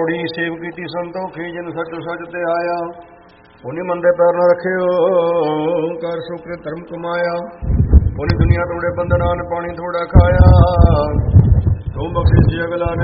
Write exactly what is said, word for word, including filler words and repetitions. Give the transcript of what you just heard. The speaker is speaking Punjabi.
ਪੌੜੀ ਸੇਵ ਕੀਤੀ ਸੰਤੋਖੀ ਜਿਨ ਸੱਚੋ ਸੱਚ ਤੇ ਆਇਆ। ਉਹਨੇ ਮੰਦੇ ਪੈਰ ਨਾ ਰੱਖਿਓ ਕਰ ਸੁਕਰ ਧਰਮ ਕਮਾਇਆ। ਉਹਨੇ ਦੁਨੀਆ ਤੋੜੇ ਬੰਦਨਾਨ ਪਾਣੀ ਥੋੜਾ ਖਾਇਆ। ਤੂੰ ਬਖਸ਼ਿਸ਼ ਅਗਲਾ